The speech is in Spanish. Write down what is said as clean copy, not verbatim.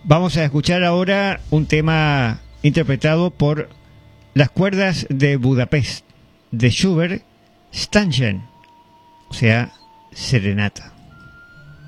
Vamos a escuchar ahora un tema interpretado por las cuerdas de Budapest, de Schubert, Stangen, o sea, serenata.